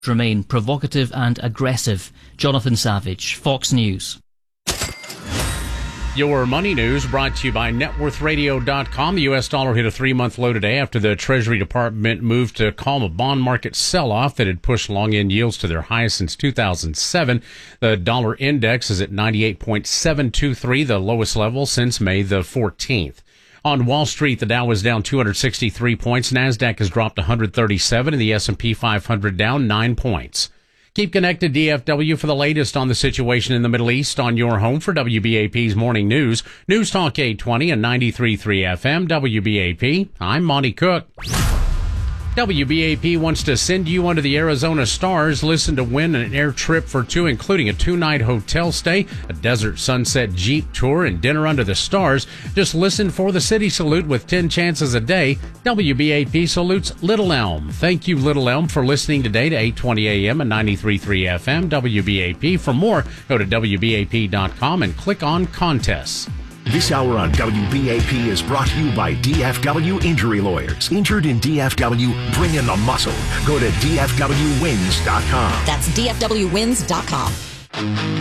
remain provocative and aggressive. Jonathan Savage, Fox News. Your money news brought to you by networthradio.com. The U.S. dollar hit a 3-month low today after the Treasury Department moved to calm a bond market sell-off that had pushed long-end yields to their highest since 2007. The dollar index is at 98.723, the lowest level since May the 14th. On Wall Street, the Dow was down 263 points. NASDAQ has dropped 137, and the S&P 500 down 9 points. Keep connected, DFW, for the latest on the situation in the Middle East on your home for WBAP's Morning News. News Talk 820 and 93.3 FM, WBAP. I'm Monty Cook. WBAP wants to send you under the Arizona Stars. Listen to win an air trip for two, including a 2-night hotel stay, a desert sunset Jeep tour, and dinner under the stars. Just listen for the City Salute with 10 chances a day. WBAP salutes Little Elm. Thank you, Little Elm, for listening today to 820 AM and 93.3 FM, WBAP. For more, go to WBAP.com and click on Contests. This hour on WBAP is brought to you by DFW Injury Lawyers. Injured in DFW, bring in the muscle. Go to DFWwins.com. That's DFWwins.com.